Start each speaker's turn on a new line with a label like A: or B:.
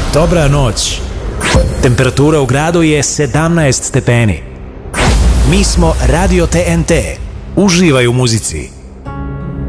A: Dobra noć. Temperatura u gradu je 17 stepeni. Mi smo Radio TNT. Uživaj u muzici.